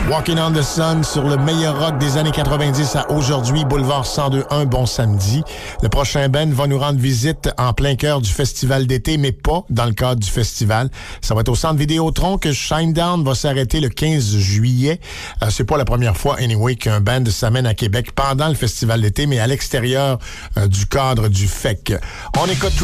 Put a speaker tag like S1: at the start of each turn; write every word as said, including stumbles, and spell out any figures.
S1: Walking on the Sun sur le meilleur rock des années quatre-vingt-dix à aujourd'hui, boulevard cent deux un, bon samedi. Le prochain band va nous rendre visite en plein cœur du festival d'été, mais pas dans le cadre du festival. Ça va être au centre Vidéotron que Shinedown va s'arrêter le quinze juillet. Euh, c'est pas la première fois, anyway, qu'un band s'amène à Québec pendant le festival d'été, mais à l'extérieur euh, du cadre du F E C. On écoute